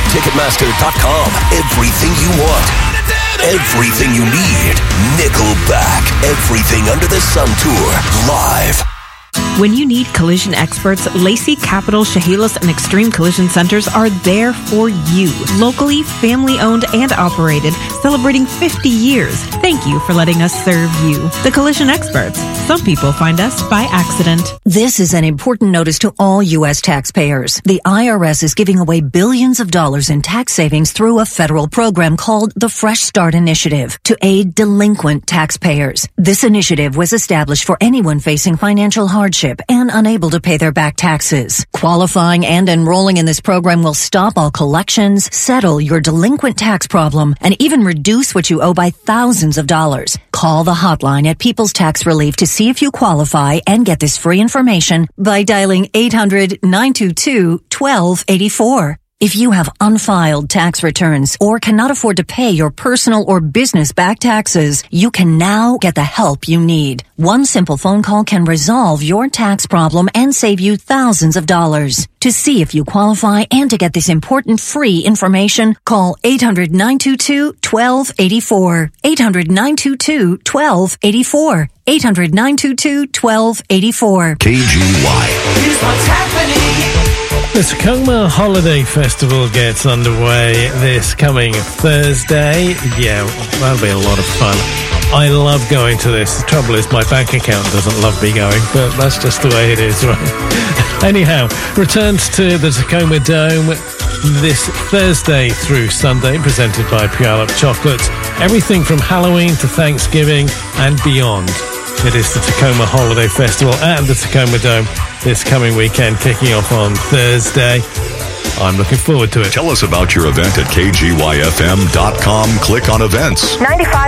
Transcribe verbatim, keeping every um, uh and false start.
Ticketmaster dot com. Everything you want. Everything you need. Nickelback. Everything Under the Sun Tour. Live. When you need collision experts, Lacey Capital, Chehalis, and Extreme Collision Centers are there for you. Locally, family-owned and operated, celebrating fifty years. Thank you for letting us serve you. The Collision Experts. Some people find us by accident. This is an important notice to all U S taxpayers. The I R S is giving away billions of dollars in tax savings through a federal program called the Fresh Start Initiative to aid delinquent taxpayers. This initiative was established for anyone facing financial hardship and unable to pay their back taxes. Qualifying and enrolling in this program will stop all collections, settle your delinquent tax problem, and even reduce what you owe by thousands of dollars. Call the hotline at People's Tax Relief to see if you qualify and get this free information by dialing eight hundred, nine two two, one two eight four. If you have unfiled tax returns or cannot afford to pay your personal or business back taxes, you can now get the help you need. One simple phone call can resolve your tax problem and save you thousands of dollars. To see if you qualify and to get this important free information, call eight hundred, nine two two, one two eight four. eight hundred, nine two two, one two eight four. eight hundred, nine two two, one two eight four. K G Y. Here's what's happening. The Tacoma Holiday Festival gets underway this coming Thursday. Yeah, that'll be a lot of fun. I love going to this. The trouble is my bank account doesn't love me going, but that's just the way it is, right? Anyhow, returns to the Tacoma Dome this Thursday through Sunday, presented by Puyallup Chocolates. Everything from Halloween to Thanksgiving and beyond. It is the Tacoma Holiday Festival at the Tacoma Dome this coming weekend, kicking off on Thursday. I'm looking forward to it. Tell us about your event at K G Y F M dot com. Click on events. ninety-five